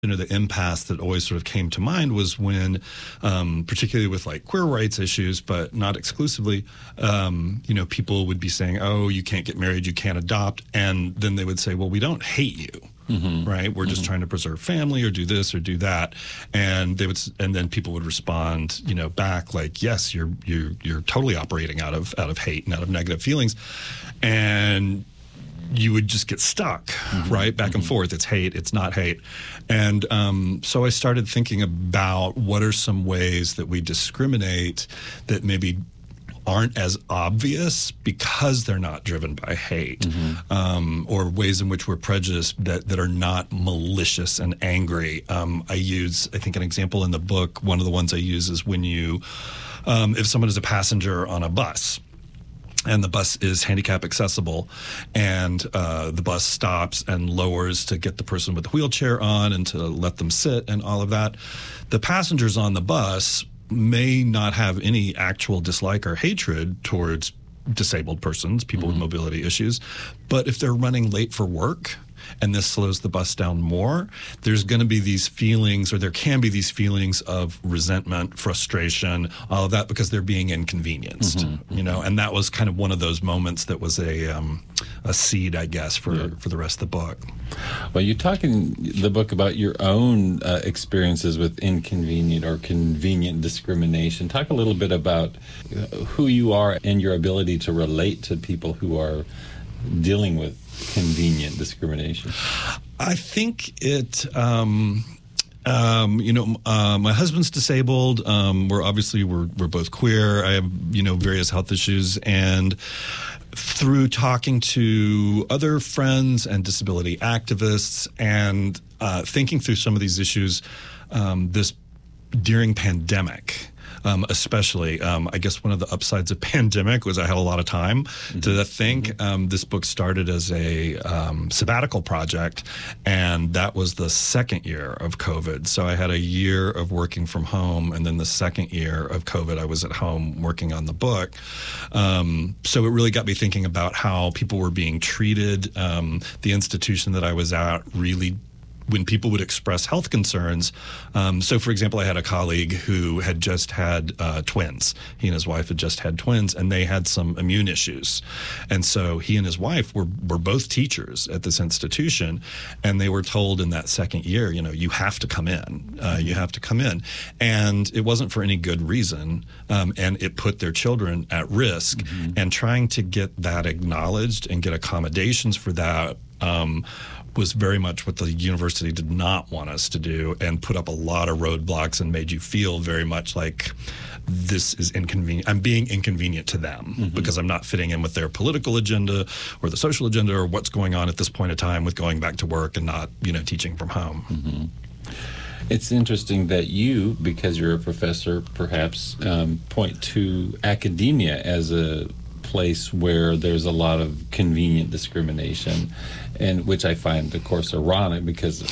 The impasse that always sort of came to mind was when, particularly with like queer rights issues, but not exclusively, people would be saying, oh, you can't get married, you can't adopt. And then they would say, well, we don't hate you. Mm-hmm. Right. We're just trying to preserve family or do this or do that. And then people would respond, back like, yes, you're totally operating out of hate and out of negative feelings. And you would just get stuck, right? Back and forth. It's hate, it's not hate. And so I started thinking about what are some ways that we discriminate that maybe aren't as obvious because they're not driven by hate, or ways in which we're prejudiced that are not malicious and angry. I think an example in the book, one of the ones I use is when if someone is a passenger on a bus, and the bus is handicap accessible, and the bus stops and lowers to get the person with the wheelchair on and to let them sit and all of that. The passengers on the bus may not have any actual dislike or hatred towards disabled persons, people with mobility issues, but if they're running late for work and this slows the bus down more, there's going to be these feelings, or there can be these feelings of resentment, frustration, all of that, because they're being inconvenienced, and that was kind of one of those moments that was a seed, I guess, for the rest of the book. Well, you talk in the book about your own experiences with inconvenient or convenient discrimination. Talk a little bit about who you are and your ability to relate to people who are dealing with convenient discrimination. I think my husband's disabled. We're both queer. I have, various health issues, and through talking to other friends and disability activists and thinking through some of these issues, during pandemic, especially, I guess one of the upsides of pandemic was I had a lot of time to think. This book started as a sabbatical project, and that was the second year of COVID. So I had a year of working from home, and then the second year of COVID, I was at home working on the book. So it really got me thinking about how people were being treated. The institution that I was at really, when people would express health concerns. So, for example, I had a colleague who had just had twins. He and his wife had just had twins, and they had some immune issues. And so he and his wife were both teachers at this institution, and they were told in that second year, you have to come in. You have to come in. And it wasn't for any good reason, and it put their children at risk. And trying to get that acknowledged and get accommodations for that was very much what the university did not want us to do, and put up a lot of roadblocks and made you feel very much like this is inconvenient. I'm being inconvenient to them because I'm not fitting in with their political agenda or the social agenda or what's going on at this point in time with going back to work and not, teaching from home. It's interesting that you, because you're a professor, perhaps point to academia as a place where there's a lot of convenient discrimination, and which I find, of course, ironic because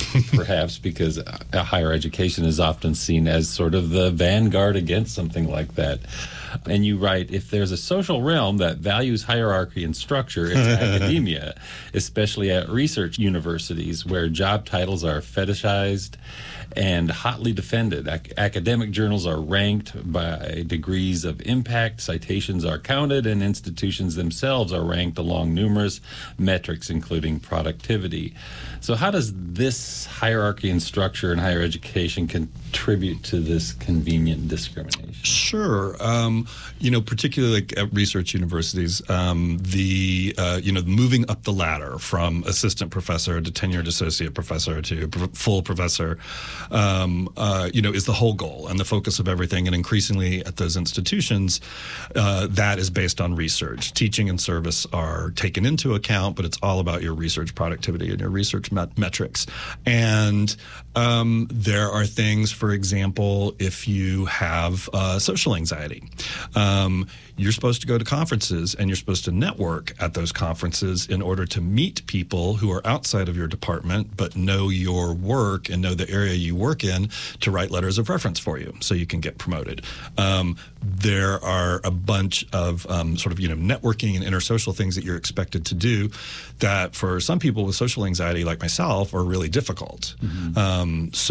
higher education is often seen as sort of the vanguard against something like that. And you write, if there's a social realm that values hierarchy and structure, it's academia, especially at research universities where job titles are fetishized and hotly defended. Academic journals are ranked by degrees of impact, citations are counted, and institutions themselves are ranked along numerous metrics, including productivity. So how does this hierarchy and structure in higher education contribute to this convenient discrimination? Sure. Particularly like at research universities, moving up the ladder from assistant professor to tenured associate professor to full professor, is the whole goal and the focus of everything. And increasingly at those institutions, that is based on research. Teaching and service are taken into account, but it's all about your research productivity and your research metrics. And there are things, for example, if you have social anxiety, you're supposed to go to conferences and you're supposed to network at those conferences in order to meet people who are outside of your department but know your work and know the area you work in to write letters of reference for you so you can get promoted. There are a bunch of sort of, networking and intersocial things that you're expected to do that for some people with social anxiety like myself are really difficult.